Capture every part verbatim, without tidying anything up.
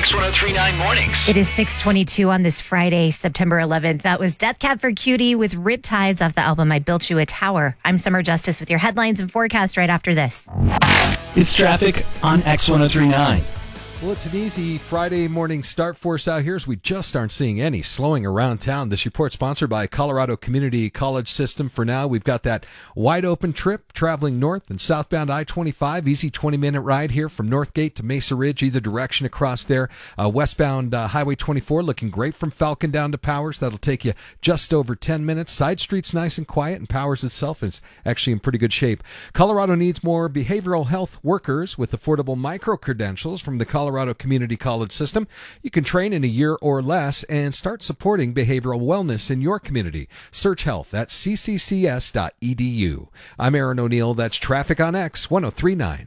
X one oh three point nine Mornings. It is six twenty-two on this Friday, September eleventh. That was Death Cab for Cutie with Riptides off the album I Built You a Tower. I'm Summer Justice with your headlines and forecast right after this. It's traffic on X one oh three point nine. Well, it's an easy Friday morning start for us out here as we just aren't seeing any slowing around town. This report sponsored by Colorado Community College System. For now, we've got that wide open trip traveling north and southbound I twenty-five. Easy twenty-minute ride here from Northgate to Mesa Ridge, either direction across there. Uh, westbound uh, Highway twenty-four looking great from Falcon down to Powers. That'll take you just over ten minutes. Side street's nice and quiet, and Powers itself is actually in pretty good shape. Colorado needs more behavioral health workers with affordable micro-credentials from the Colorado Colorado Community College System. You can train in a year or less and start supporting behavioral wellness in your community. Search health at c c c s dot e d u. I'm Aaron O'Neill. That's Traffic on X one oh three point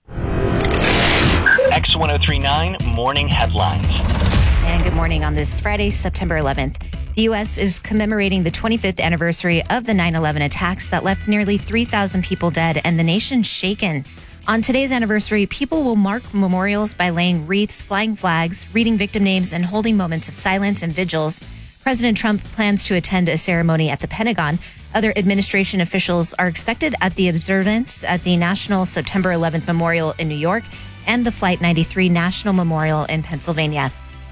nine. X one oh three point nine Morning Headlines. And good morning on this Friday, September eleventh. The U S is commemorating the twenty-fifth anniversary of the nine eleven attacks that left nearly three thousand people dead and the nation shaken. On today's anniversary, people will mark memorials by laying wreaths, flying flags, reading victim names, and holding moments of silence and vigils. President Trump plans to attend a ceremony at the Pentagon. Other administration officials are expected at the observance at the National September eleventh Memorial in New York and the Flight ninety-three National Memorial in Pennsylvania.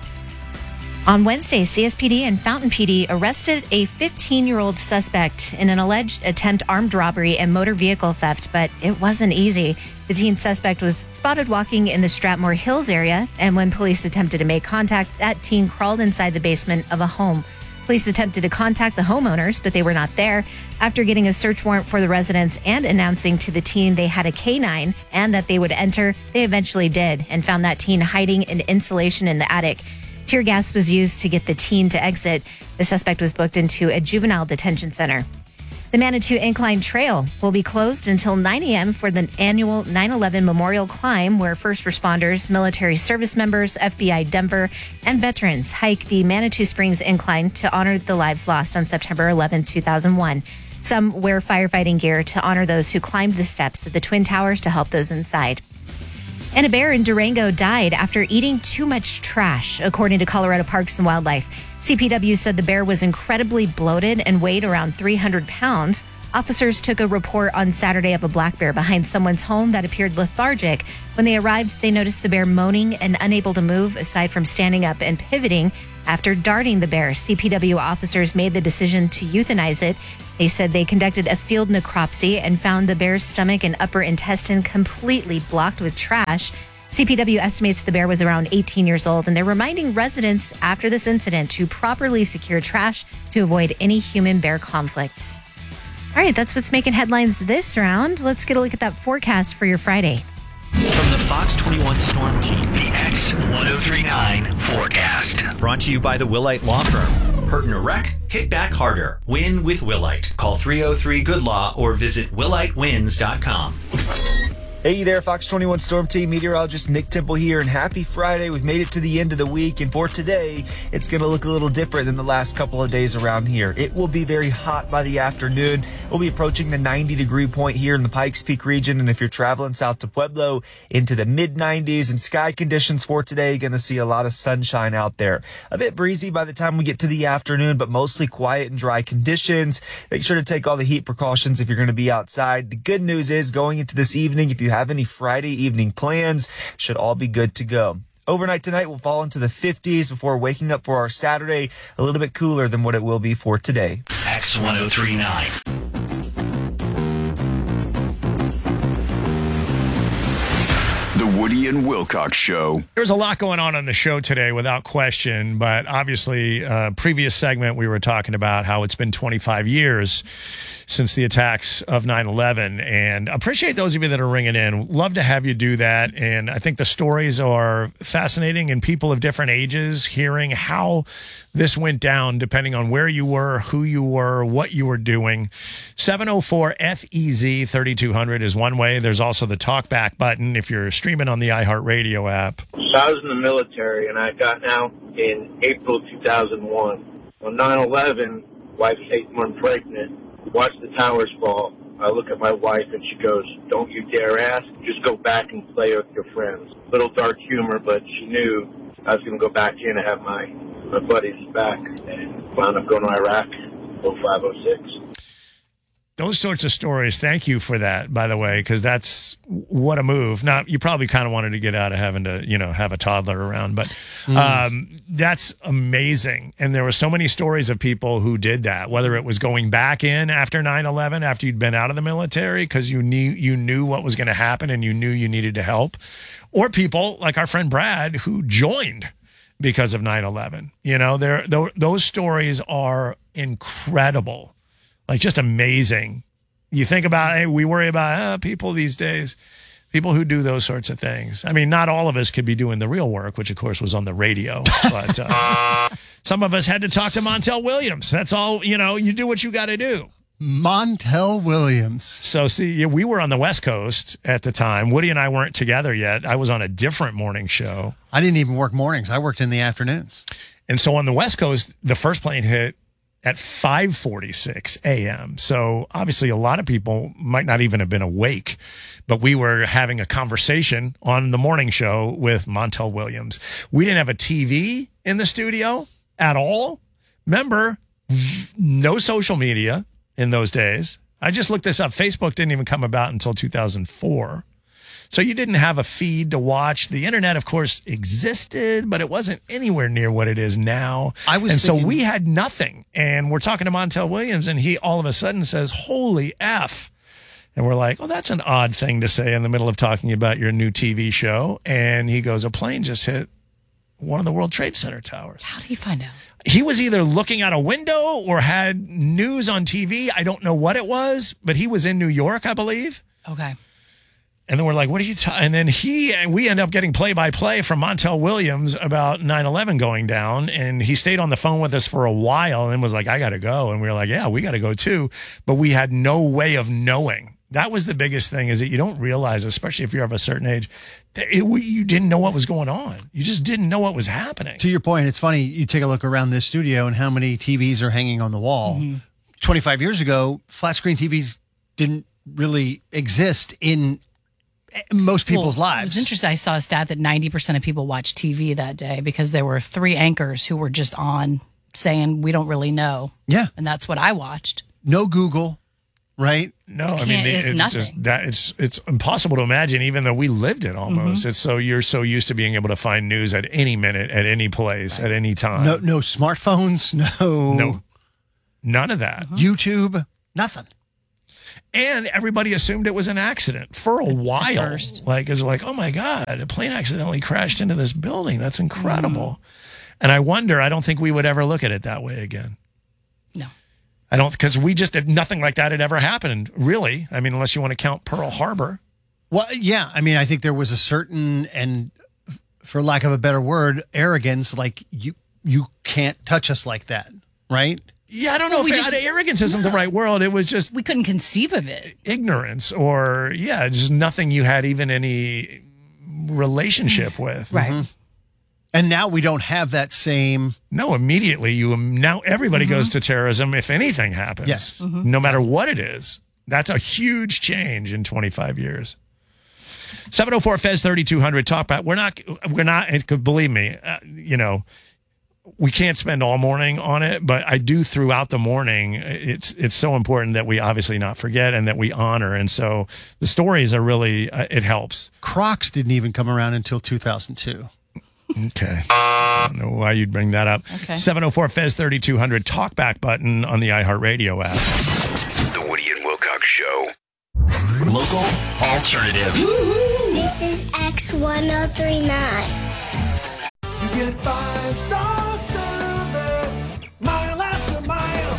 On Wednesday, C S P D and Fountain P D arrested a fifteen-year-old suspect in an alleged attempt armed robbery and motor vehicle theft, but it wasn't easy. The teen suspect was spotted walking in the Stratmore Hills area, and when police attempted to make contact, that teen crawled inside the basement of a home. Police attempted to contact the homeowners, but they were not there. After getting a search warrant for the residence and announcing to the teen they had a K nine and that they would enter, they eventually did and found that teen hiding in insulation in the attic. Tear gas was used to get the teen to exit. The suspect was booked into a juvenile detention center. The Manitou Incline Trail will be closed until nine a.m. for the annual nine eleven Memorial Climb, where first responders, military service members, F B I Denver, and veterans hike the Manitou Springs Incline to honor the lives lost on September eleventh, two thousand one. Some wear firefighting gear to honor those who climbed the steps of the Twin Towers to help those inside. And a bear in Durango died after eating too much trash, according to Colorado Parks and Wildlife. C P W said the bear was incredibly bloated and weighed around three hundred pounds. Officers took a report on Saturday of a black bear behind someone's home that appeared lethargic. When they arrived, they noticed the bear moaning and unable to move, aside from standing up and pivoting. After darting the bear, C P W officers made the decision to euthanize it. They said they conducted a field necropsy and found the bear's stomach and upper intestine completely blocked with trash. C P W estimates the bear was around eighteen years old, and they're reminding residents after this incident to properly secure trash to avoid any human-bear conflicts. All right, that's what's making headlines this round. Let's get a look at that forecast for your Friday. From the Fox twenty-one Storm Team, the X one oh three point nine Forecast. Brought to you by the Willite Law Firm. Hurt in a wreck? Hit back harder. Win with Willite. Call three oh three good law or visit willite wins dot com. Hey there, Fox twenty-one Storm Team meteorologist Nick Temple here, and happy Friday. We've made it to the end of the week, and for today, it's going to look a little different than the last couple of days around here. It will be very hot by the afternoon. We'll be approaching the ninety degree point here in the Pikes Peak region, and if you're traveling south to Pueblo, into the mid nineties, and sky conditions for today, going to see a lot of sunshine out there. A bit breezy by the time we get to the afternoon, but mostly quiet and dry conditions. Make sure to take all the heat precautions if you're going to be outside. The good news is, going into this evening, if you have any Friday evening plans, should all be good to go. Overnight tonight will fall into the fifties before waking up for our Saturday, a little bit cooler than what it will be for today. X one oh three point nine. The Woody and Wilcox Show. There's a lot going on on the show today, without question, but obviously, uh, previous segment we were talking about how it's been twenty-five years since the attacks of nine eleven, and appreciate those of you that are ringing in. Love to have you do that, and I think the stories are fascinating, and people of different ages hearing how this went down, depending on where you were, who you were, what you were doing. seven oh four F E Z thirty-two hundred is one way. There's also the talkback button if you're streaming on the iHeartRadio app. So I was in the military, and I got out in April two thousand one. On nine eleven, wife's eight months pregnant. Watch the towers fall. I look at my wife, and she goes, "Don't you dare ask. Just go back and play with your friends." Little dark humor, but she knew I was going to go back in and have my, my buddies back, and wound up going to Iraq, oh five, oh six. Those sorts of stories. Thank you for that, by the way, because that's what a move. Now, you probably kind of wanted to get out of having to, you know, have a toddler around, but um, that's amazing. And there were so many stories of people who did that, whether it was going back in after nine eleven, after you'd been out of the military, because you knew you knew what was going to happen and you knew you needed to help, or people like our friend Brad who joined because of nine eleven. You know, there those stories are incredible. Like, just amazing. You think about, hey, we worry about uh, people these days, people who do those sorts of things. I mean, not all of us could be doing the real work, which, of course, was on the radio. But uh, some of us had to talk to Montel Williams. That's all, you know, you do what you got to do. Montel Williams. So, see, we were on the West Coast at the time. Woody and I weren't together yet. I was on a different morning show. I didn't even work mornings. I worked in the afternoons. And so on the West Coast, the first plane hit at five forty-six a.m. So obviously a lot of people might not even have been awake, but we were having a conversation on the morning show with Montel Williams. We didn't have a T V in the studio at all. Remember, no social media in those days. I just looked this up. Facebook didn't even come about until two thousand four. So you didn't have a feed to watch. The internet, of course, existed, but it wasn't anywhere near what it is now. I was and thinking, so we had nothing. And we're talking to Montel Williams, and he all of a sudden says, holy F. And we're like, oh, that's an odd thing to say in the middle of talking about your new T V show. And he goes, a plane just hit one of the World Trade Center towers. How did he find out? He was either looking out a window or had news on T V. I don't know what it was, but he was in New York, I believe. Okay. And then we're like, what are you ta-? And then he and we end up getting play-by-play from Montel Williams about nine eleven going down. And he stayed on the phone with us for a while and then was like, I got to go. And we were like, yeah, we got to go too. But we had no way of knowing. That was the biggest thing, is that you don't realize, especially if you're of a certain age, that it, you didn't know what was going on. You just didn't know what was happening. To your point, it's funny. You take a look around this studio and how many T Vs are hanging on the wall. Mm-hmm. twenty-five years ago, flat screen T Vs didn't really exist in most people's well, lives. It was interesting. I saw a stat that ninety percent of people watched T V that day because there were three anchors who were just on saying, we don't really know. Yeah. And that's what I watched. No Google, right? No, I mean, it's, it's nothing. just that it's it's impossible to imagine, even though we lived it almost. Mm-hmm. It's so you're so used to being able to find news at any minute, at any place, right. at any time. No, no smartphones, no, no, none of that. Uh-huh. YouTube, nothing. And everybody assumed it was an accident for a while. First. Like, it's like, oh my God, a plane accidentally crashed into this building. That's incredible. Mm. And I wonder, I don't think we would ever look at it that way again. No. I don't, because we just did nothing like that had ever happened, really. I mean, unless you want to count Pearl Harbor. Well, yeah. I mean, I think there was a certain, and for lack of a better word, arrogance, like you, you can't touch us like that, right? Yeah, I don't know well, if just, it, arrogance isn't no. the right word. It was just... We couldn't conceive of it. Ignorance or, yeah, just nothing you had even any relationship with. Right. Mm-hmm. And now we don't have that same... No, immediately you... Now everybody mm-hmm. goes to terrorism if anything happens. Yes. Mm-hmm. No matter what it is. That's a huge change in twenty-five years. seven oh four F E Z thirty-two hundred. Talk about... We're not... We're not... Believe me, uh, you know... We can't spend all morning on it, but I do throughout the morning. It's it's so important that we obviously not forget and that we honor. And so the stories are really, uh, it helps. Crocs didn't even come around until two thousand two. Okay. I don't know why you'd bring that up. Okay. seven oh four F E Z thirty-two hundred, talkback button on the iHeartRadio app. The Woody and Wilcox Show. Local alternative. This is X one oh three nine. You get five star service, mile after mile.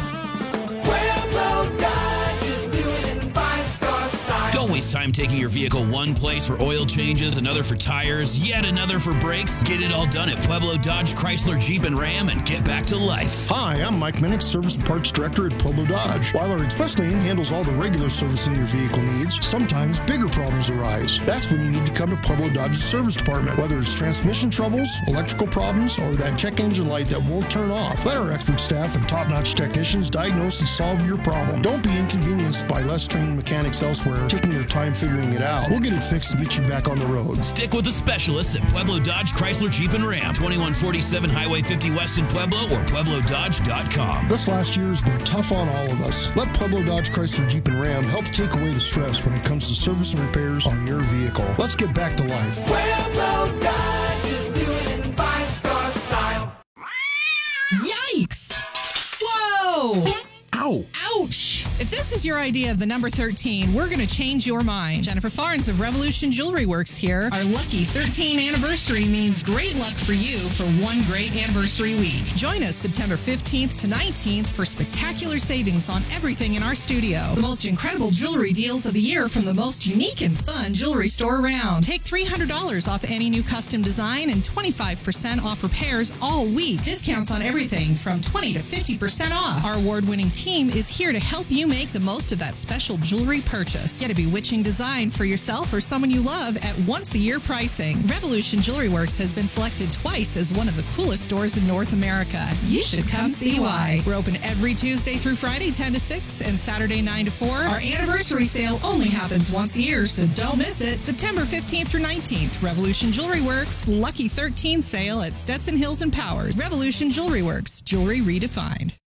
Pueblo Dodge is doing it in five star style. Don't waste time taking your vehicle one place for oil changes, another for tires, yet another for brakes. Get it all done at Pueblo Dodge, Chrysler, Jeep, and Ram and get back to life. Hi, I'm Mike Minnick, Service and Parts Director at Pueblo Dodge. While our express lane handles all the regular servicing your vehicle needs, sometimes bigger problems arise. That's when you need to come to Pueblo Dodge's service department. Whether it's transmission troubles, electrical problems, or that check engine light that won't turn off, let our expert staff and top-notch technicians diagnose and solve your problem. Don't be inconvenienced by less trained mechanics elsewhere, taking your time fixing figuring it out. We'll get it fixed to get you back on the road. Stick with the specialists at Pueblo Dodge Chrysler Jeep and Ram, twenty-one forty-seven Highway fifty West in Pueblo or pueblo dodge dot com. This last year has been tough on all of us. Let Pueblo Dodge Chrysler Jeep and Ram help take away the stress when it comes to service and repairs on your vehicle. Let's get back to life. Pueblo Dodge is doing it in five-star style. Yikes! Whoa! Ow! Ouch! If this is your idea of the number thirteen, we're going to change your mind. Jennifer Farnes of Revolution Jewelry Works here. Our lucky thirteen anniversary means great luck for you for one great anniversary week. Join us September fifteenth to nineteenth for spectacular savings on everything in our studio. The most incredible jewelry deals of the year from the most unique and fun jewelry store around. Take three hundred dollars off any new custom design and twenty-five percent off repairs all week. Discounts on everything from twenty to fifty percent off. Our award-winning team is here to help you make the most of that special jewelry purchase. Get a bewitching design for yourself or someone you love at once-a-year pricing. Revolution Jewelry Works has been selected twice as one of the coolest stores in North America. You should come see why. We're open every Tuesday through Friday, ten to six, and Saturday, nine to four. Our anniversary sale only happens once a year, so don't miss it. September fifteenth through nineteenth, Revolution Jewelry Works, Lucky thirteen sale at Stetson Hills and Powers. Revolution Jewelry Works, jewelry redefined.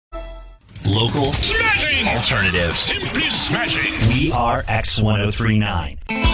Local. Smashing. Alternatives. Simply smashing. We are X ten thirty-nine.